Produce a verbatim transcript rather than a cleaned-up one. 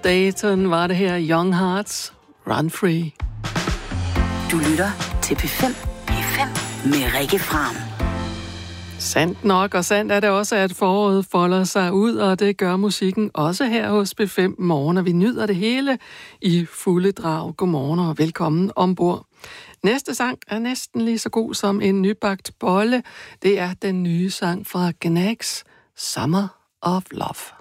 Dayton var det her, Young Hearts, Run Free. Du lytter til P fem. P fem med Rikke Fram. Sandt nok, og sandt er det også, at foråret folder sig ud, og det gør musikken også her hos P fem Morgen, og vi nyder det hele i fulde drag. Godmorgen og velkommen ombord. Næste sang er næsten lige så god som en nybagt bolle. Det er den nye sang fra Gnags, Summer of Love.